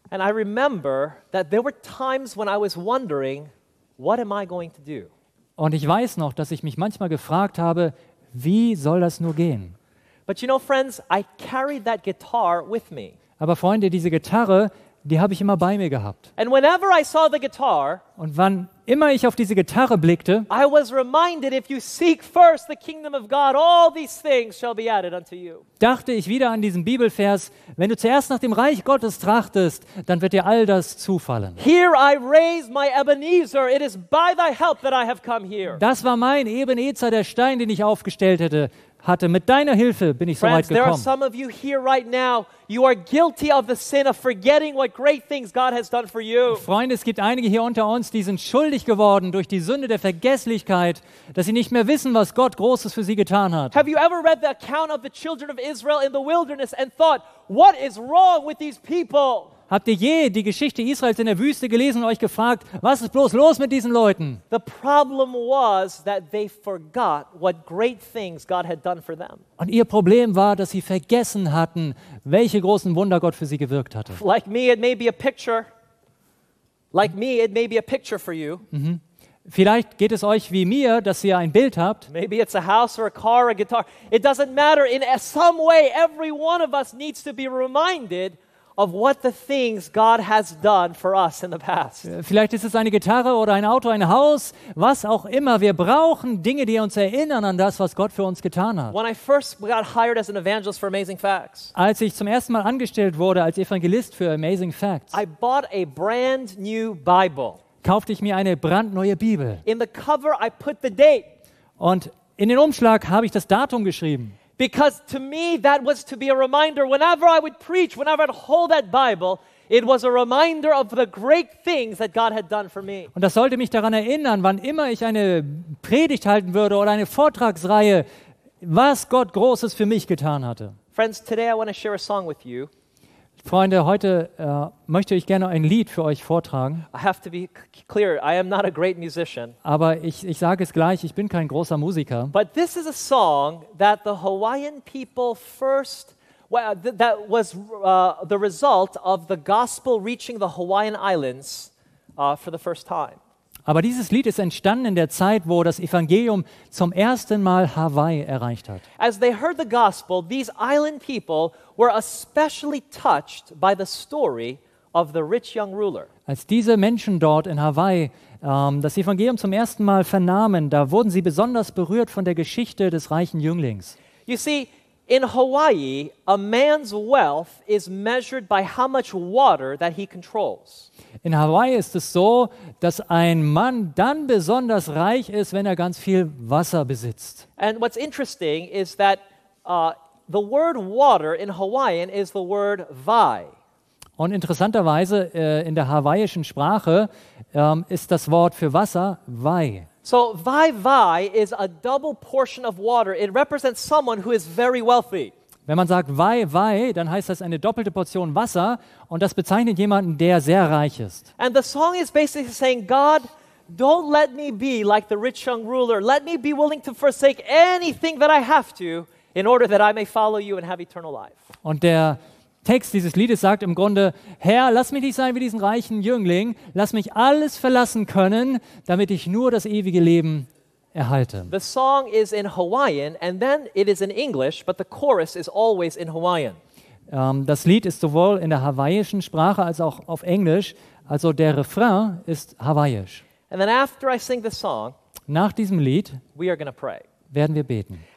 And I remember that there were times when I was wondering, what am I going to do? Und ich weiß noch, dass ich mich manchmal gefragt habe, wie soll das nur gehen? But you know, friends, I carried that guitar with me. Aber Freunde, diese Gitarre, die habe ich immer bei mir gehabt. And whenever I saw the guitar, Und wann immer ich auf diese Gitarre blickte, I was reminded, if you seek first the kingdom of God, all these things shall be added unto you. dachte ich wieder an diesen Bibelvers, wenn du zuerst nach dem Reich Gottes trachtest, dann wird dir all das zufallen. Here I raise my Ebenezer. It is by thy help that I have come here. Das war mein Ebenezer, der Stein, den ich aufgestellt hatte. Mit deiner Hilfe bin ich so weit Friends, there are gekommen. some of you here right now, you are guilty of the sin of forgetting what great things God has done for you. Freunde, es gibt einige hier unter uns, die sind schuldig geworden durch die Sünde der Vergesslichkeit, dass sie nicht mehr wissen, was Gott Großes für sie getan hat. Have you ever read the account of the children of Israel in the wilderness and thought, what is wrong with these people? Habt ihr je die Geschichte Israels in der Wüste gelesen und euch gefragt, was ist bloß los mit diesen Leuten? The problem was that they forgot what great things God had done for them. Und ihr Problem war, dass sie vergessen hatten, welche großen Wunder Gott für sie gewirkt hatte. Like me, it may be a picture. Like me, it may be a picture for you. Vielleicht geht es euch wie mir, dass ihr ein Bild habt. Maybe it's a house or a car or a guitar. It doesn't matter. In some way, every one of us needs to be reminded of what the things God has done for us in the past. Vielleicht ist es eine Gitarre oder ein Auto, ein Haus, was auch immer. Wir brauchen Dinge, die uns erinnern an das, was Gott für uns getan hat. When I first got hired as an evangelist for Amazing Facts, Als ich zum ersten Mal angestellt wurde als Evangelist für Amazing Facts, I bought a brand new Bible. kaufte ich mir eine brandneue Bibel. In the cover, I put the date. Und in den Umschlag habe ich das Datum geschrieben. Because to me, that was to be a reminder. Whenever I would preach, whenever I'd hold that Bible, it was a reminder of the great things that God had done for me. Und das sollte mich daran erinnern, wann immer ich eine Predigt halten würde oder eine Vortragsreihe, was Gott Großes für mich getan hatte. Friends, today I want to share a song with you. Freunde, heute möchte ich gerne ein Lied für euch vortragen. I have to be clear, I am not a great musician. Aber ich sage es gleich, ich bin kein großer Musiker. But this is a song that the Hawaiian people first, that was the result of the gospel reaching the Hawaiian Islands for the first time. Aber dieses Lied ist entstanden in der Zeit, wo das Evangelium zum ersten Mal Hawaii erreicht hat. As they heard the gospel, these island people were especially touched by the story of the rich young ruler. Als diese Menschen dort in Hawaii das Evangelium zum ersten Mal vernahmen, da wurden sie besonders berührt von der Geschichte des reichen Jünglings. You see, in Hawaii, a man's wealth is measured by how much water that he controls. In Hawaii ist es so, dass ein Mann dann besonders reich ist, wenn er ganz viel Wasser besitzt. And what's interesting is that the word water in Hawaiian is the word vai. Und interessanterweise in der hawaiischen Sprache ist das Wort für Wasser Wai. So vai is a double portion of water. It represents someone who is very wealthy. Wenn man sagt Wai, dann heißt das eine doppelte Portion Wasser und das bezeichnet jemanden, der sehr reich ist. And the song is basically saying, God, don't let me be like the rich young ruler. Let me be willing to forsake anything that I have to in order that I may follow you and have eternal life. Und der Text dieses Liedes sagt im Grunde, Herr, lass mich nicht sein wie diesen reichen Jüngling, lass mich alles verlassen können, damit ich nur das ewige Leben erhalte. The song is in Hawaiian and then it is in English, but the chorus is always in Hawaiian. Das Lied ist sowohl in der hawaiischen Sprache als auch auf Englisch, also der Refrain ist hawaiisch. And then after I sing the song, Nach diesem Lied we are going to pray. werden wir beten.